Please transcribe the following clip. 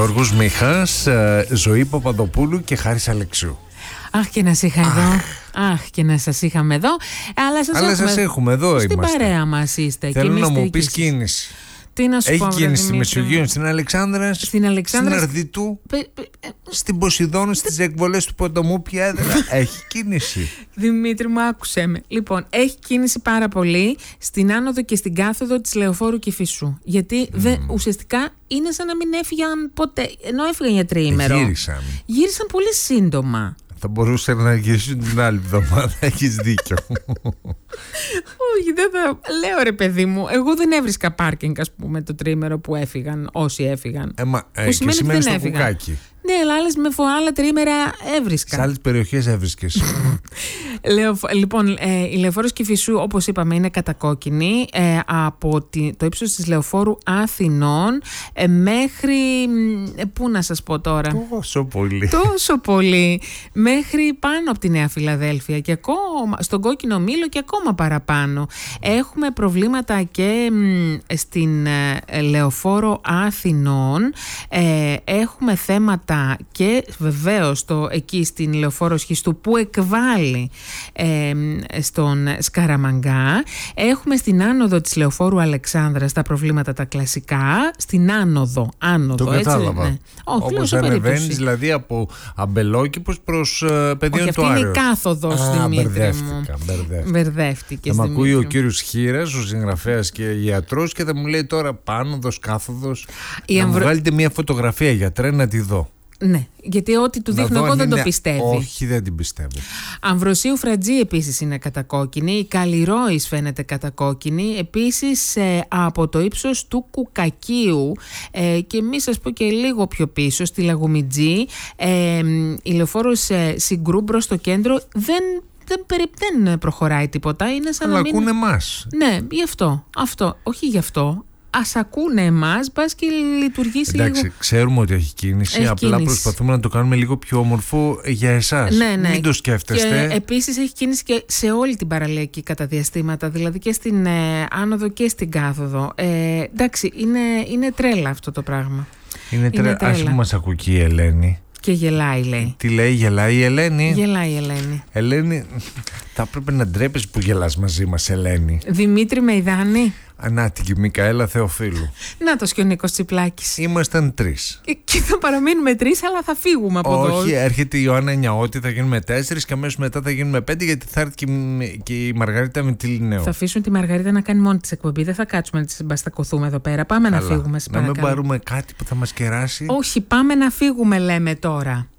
Γιώργος Μίχας, Ζωή Παπαδοπούλου και Χάρης Αλεξίου. Αχ, και να σε είχα εδώ. Αχ, και να σας είχαμε εδώ. Αλλά σας έχουμε εδώ. Στην παρέα μας είστε. Θέλω να μου πεις κίνηση. Τι να σου έχει πω, κίνηση στη Μεσογείο, στην Αλεξάνδρα, στην Αρδιτού, στην Ποσειδώνα, στις εκβολές του ποταμού, ποια έδρα. Έχει κίνηση. Δημήτρη μου, άκουσέ με. Λοιπόν, έχει κίνηση πάρα πολύ στην άνοδο και στην κάθοδο της Λεωφόρου Κηφισού. Γιατί ουσιαστικά είναι σαν να μην έφυγαν ποτέ. Ενώ έφυγαν για τριήμερο. Γύρισαν πολύ σύντομα. Θα μπορούσε να γυρίσουν την άλλη εβδομάδα. Έχεις δίκιο. Όχι, δεν θα. Λέω ρε παιδί μου, εγώ δεν έβρισκα πάρκινγκ, ας πούμε, το τρίμερο που έφυγαν. Όσοι έφυγαν. Και σημαίνει στο κουκάκι. Ναι, αλλά άλλα τρίμερα έβρισκα. Σε άλλες περιοχές έβρισκες. Λοιπόν, η Λεωφόρος Κηφισού, όπως είπαμε, είναι κατακόκκινη από το ύψος της Λεωφόρου Αθηνών μέχρι. Πού να σας πω τώρα. Τόσο πολύ. Μέχρι πάνω από τη Νέα Φιλαδέλφια και ακόμα στον Κόκκινο Μήλο και ακόμα παραπάνω. Έχουμε προβλήματα και στην Λεωφόρο Αθηνών. Έχουμε θέματα και βεβαίως εκεί στην Λεωφόρο Σχιστού που εκβάλλει στον Σκαραμαγκά. Έχουμε στην άνοδο της Λεωφόρου Αλεξάνδρας τα προβλήματα τα κλασικά. Στην άνοδο. Το κατάλαβα. Ναι. Όπως ανεβαίνεις δηλαδή από Αμπελόκηπος προς Πεδίων του Άρεως. Αυτή είναι η κάθοδος, Δημήτρη μου. Μπερδεύτηκε. Θα μ' ακούει ο κύριος Χήρας, ο συγγραφέας και ιατρός, και θα μου λέει τώρα πάνοδος, κάθοδος. Να μου βγάλετε μια φωτογραφία, γιατρέ, να τη δω. Ναι, γιατί ό,τι του δείχνω εγώ δεν το πιστεύει. Όχι, δεν την πιστεύω. Αμβροσίου Φρατζή επίσης είναι κατακόκκινη. Η Καλλιρόης φαίνεται κατακόκκινη. Επίσης από το ύψος του Κουκακίου και μη σας πω και λίγο πιο πίσω στη Λαγουμιτζή, η Λεωφόρος Συγκρού μπρος στο κέντρο δεν προχωράει τίποτα. Είναι σαν αλλά να μην. Ακούνε εμάς. Ναι, γι' αυτό. Όχι γι' αυτό. Ας ακούνε εμάς, μπας και λειτουργήσει. Εντάξει, λίγο. Ξέρουμε ότι έχει κίνηση. Απλά προσπαθούμε να το κάνουμε λίγο πιο όμορφο για εσάς. Ναι. Μην το σκέφτεστε. Και επίσης έχει κίνηση και σε όλη την παραλιακή κατά διαστήματα, δηλαδή και στην άνοδο και στην κάθοδο. Εντάξει, είναι τρέλα αυτό το πράγμα. Είναι τρέλα. Ας πούμε, μας ακούει η Ελένη. Και γελάει, λέει. Τι λέει, γελάει η Ελένη. Γελάει η Ελένη. Ελένη, θα έπρεπε να ντρέπεσαι που γελάς μαζί μας, Ελένη. Δημήτρη Μεϊδάνη. Ανάτη και Μικαέλα Θεοφίλου. Νάτος και ο Νίκος Τσιπλάκης. Ήμασταν 3. Και θα παραμείνουμε 3, αλλά θα φύγουμε από εδώ. Όχι, έρχεται η Ιωάννα Νιαώτη, θα γίνουμε 4 και αμέσως μετά θα γίνουμε 5, γιατί θα έρθει και η Μαργαρίτα Μητυλινέου. Θα αφήσουν τη Μαργαρίτα να κάνει μόνη της εκπομπή. Δεν θα κάτσουμε να τις μπαστακωθούμε εδώ πέρα. Πάμε να φύγουμε, να μην πάρουμε κάτι που θα μας κεράσει. Όχι, πάμε να φύγουμε, λέμε τώρα.